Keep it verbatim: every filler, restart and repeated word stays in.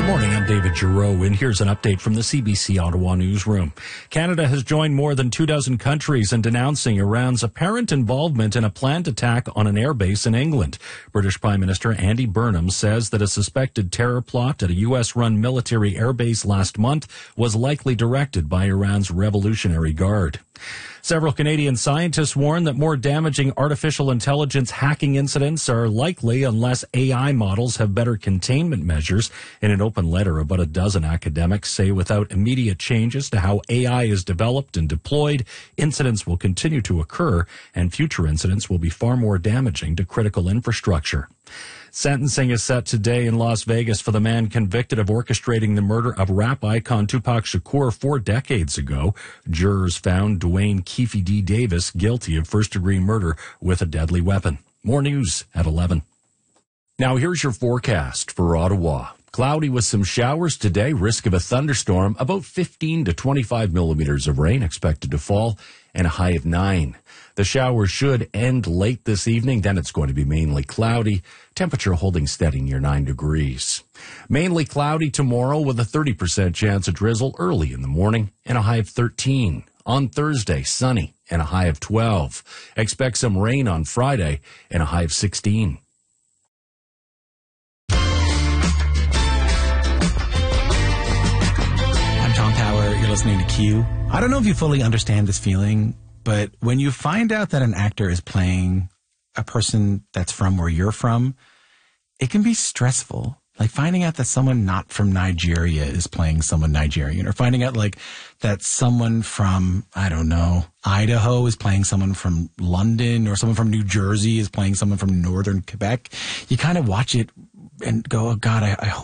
Morning, I'm David Giroux, and here's an update from the C B C Ottawa newsroom. Canada has joined more than two dozen countries in denouncing Iran's apparent involvement in a planned attack on an airbase in England. British Prime Minister Andy Burnham says that a suspected terror plot at a U S-run military airbase last month was likely directed by Iran's Revolutionary Guard. Several Canadian scientists warn that more damaging artificial intelligence hacking incidents are likely unless A I models have better containment measures. In an open letter, about a dozen academics say without immediate changes to how A I is developed and deployed, incidents will continue to occur, and future incidents will be far more damaging to critical infrastructure. Sentencing is set today in Las Vegas for the man convicted of orchestrating the murder of rap icon Tupac Shakur four decades ago. Jurors found Dwayne Keefe D. Davis guilty of first-degree murder with a deadly weapon. More news at eleven. Now here's your forecast for Ottawa. Cloudy with some showers today, risk of a thunderstorm, about fifteen to twenty-five millimeters of rain expected to fall, and a high of nine. The showers should end late this evening, then it's going to be mainly cloudy, temperature holding steady near nine degrees. Mainly cloudy tomorrow with a thirty percent chance of drizzle early in the morning, and a high of thirteen. On Thursday, sunny, and a high of twelve. Expect some rain on Friday, and a high of sixteen. You're listening to Q. I don't know if you fully understand this feeling, but when you find out that an actor is playing a person that's from where you're from, it can be stressful. Like finding out that someone not from Nigeria is playing someone Nigerian, or finding out like that someone from, I don't know, Idaho is playing someone from London, or someone from New Jersey is playing someone from northern Quebec. You kind of watch it and go, oh God, I, I hope